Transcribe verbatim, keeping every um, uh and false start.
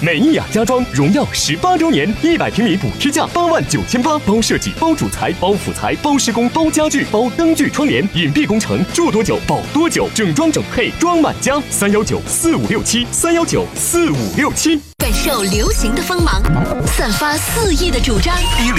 美意雅家装荣耀十八周年，一百平米补贴价八万九千八，包设计、包主材、包辅材、包施工、包家具、包灯具窗帘，隐蔽工程，住多久保多久，整装整配装满家。三幺九四五六七，三幺九四五六七， 感受流行的锋芒，散发肆意的主张。